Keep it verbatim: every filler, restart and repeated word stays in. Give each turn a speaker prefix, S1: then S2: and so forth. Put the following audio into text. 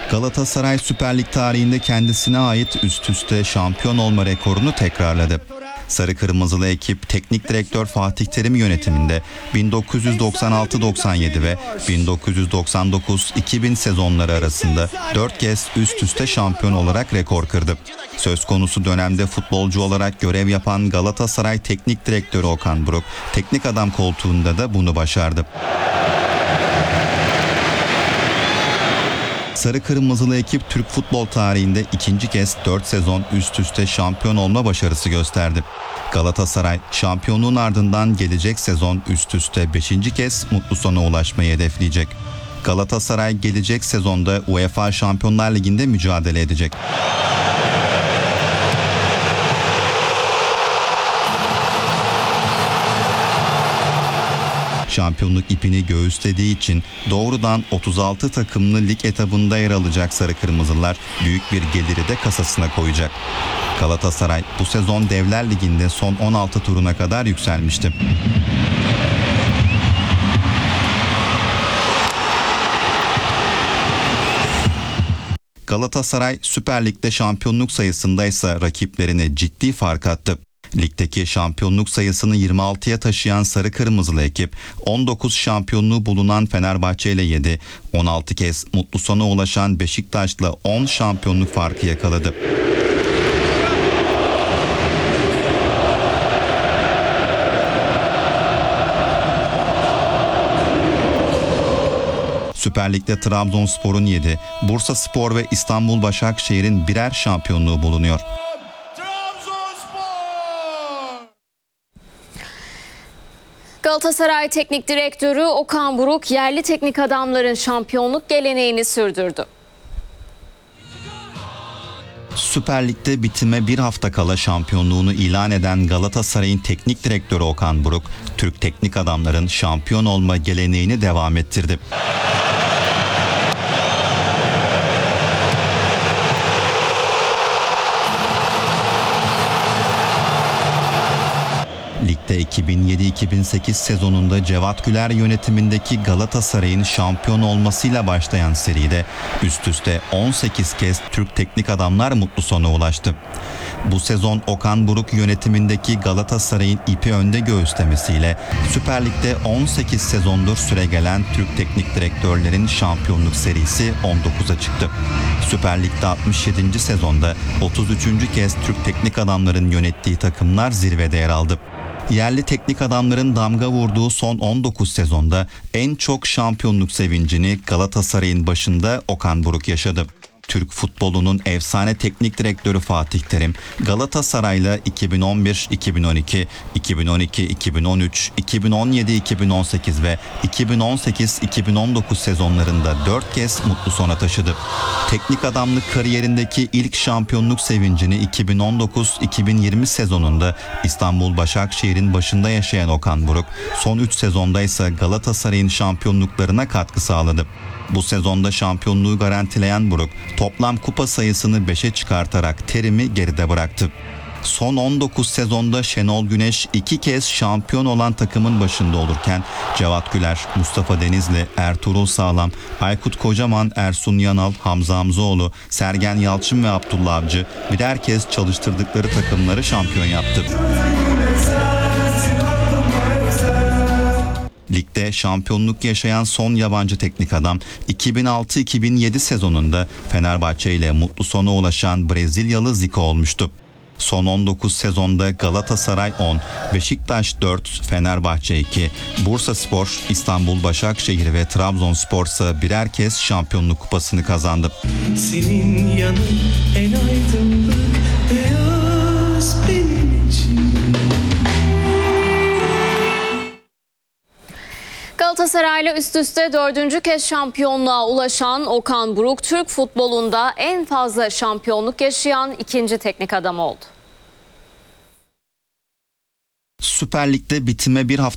S1: Galatasaray Süper Lig tarihinde kendisine ait üst üste şampiyon olma rekorunu tekrarladı. Sarı Kırmızılı ekip Teknik Direktör Fatih Terim yönetiminde bin dokuz yüz doksan altı doksan yedi ve bin dokuz yüz doksan dokuz iki bin sezonları arasında dört kez üst üste şampiyon olarak rekor kırdı. Söz konusu dönemde futbolcu olarak görev yapan Galatasaray Teknik Direktörü Okan Buruk, teknik adam koltuğunda da bunu başardı. Sarı Kırmızılı ekip Türk futbol tarihinde ikinci kez dört sezon üst üste şampiyon olma başarısı gösterdi. Galatasaray şampiyonluğun ardından gelecek sezon üst üste beşinci kez mutlu sona ulaşmayı hedefleyecek. Galatasaray gelecek sezonda UEFA Şampiyonlar Ligi'nde mücadele edecek. Şampiyonluk ipini göğüslediği için doğrudan otuz altı takımlı lig etabında yer alacak Sarı Kırmızılar büyük bir geliri de kasasına koyacak. Galatasaray bu sezon Devler Ligi'nde son on altı turuna kadar yükselmişti. Galatasaray Süper Lig'de şampiyonluk sayısında ise rakiplerine ciddi fark attı. Ligdeki şampiyonluk sayısını yirmi altıya taşıyan Sarı Kırmızılı ekip on dokuz şampiyonluğu bulunan Fenerbahçe ile yedi, on altı kez mutlu sona ulaşan Beşiktaş'la on şampiyonluk farkı yakaladı. Süper Lig'de Trabzonspor'un yedi, Bursaspor ve İstanbul Başakşehir'in birer şampiyonluğu bulunuyor.
S2: Galatasaray Teknik Direktörü Okan Buruk yerli teknik adamların şampiyonluk geleneğini sürdürdü.
S1: Süper Lig'de bitime bir hafta kala şampiyonluğunu ilan eden Galatasaray'ın teknik direktörü Okan Buruk, Türk teknik adamların şampiyon olma geleneğini devam ettirdi. Ligde iki bin yedi iki bin sekiz sezonunda Cevat Güler yönetimindeki Galatasaray'ın şampiyon olmasıyla başlayan seride üst üste on sekiz kez Türk teknik adamlar mutlu sona ulaştı. Bu sezon Okan Buruk yönetimindeki Galatasaray'ın ipi önde göğüslemesiyle Süper Lig'de on sekiz sezondur süregelen Türk teknik direktörlerin şampiyonluk serisi on dokuza çıktı. Süper Lig'de altmış yedinci sezonda otuz üçüncü kez Türk teknik adamların yönettiği takımlar zirvede yer aldı. Yerli teknik adamların damga vurduğu son on dokuz sezonda en çok şampiyonluk sevincini Galatasaray'ın başında Okan Buruk yaşadı. Türk futbolunun efsane teknik direktörü Fatih Terim, Galatasaray'la iki bin on bir iki bin on iki, iki bin on iki iki bin on üç, iki bin on yedi iki bin on sekiz ve iki bin on sekiz iki bin on dokuz sezonlarında dört kez mutlu sona taşıdı. Teknik adamlık kariyerindeki ilk şampiyonluk sevincini iki bin on dokuz iki bin yirmi sezonunda İstanbul Başakşehir'in başında yaşayan Okan Buruk, son üç sezonda ise Galatasaray'ın şampiyonluklarına katkı sağladı. Bu sezonda şampiyonluğu garantileyen Buruk, toplam kupa sayısını beşe çıkartarak Terim'i geride bıraktı. Son on dokuz sezonda Şenol Güneş iki kez şampiyon olan takımın başında olurken Cevat Güler, Mustafa Denizli, Ertuğrul Sağlam, Aykut Kocaman, Ersun Yanal, Hamza Hamzoğlu, Sergen Yalçın ve Abdullah Avcı birer kez çalıştırdıkları takımları şampiyon yaptı. Ligde şampiyonluk yaşayan son yabancı teknik adam iki bin altı iki bin yedi sezonunda Fenerbahçe ile mutlu sona ulaşan Brezilyalı Zico olmuştu. Son on dokuz sezonda Galatasaray on, Beşiktaş dört, Fenerbahçe iki, Bursaspor, İstanbul Başakşehir ve Trabzonspor ise birer kez şampiyonluk kupasını kazandı.
S3: Senin yanın en aydınlık beyaz benim için.
S2: Galatasaray'la üst üste dördüncü kez şampiyonluğa ulaşan Okan Buruk, Türk futbolunda en fazla şampiyonluk yaşayan ikinci teknik adam oldu.
S1: Süper Lig'de bitime bir hafta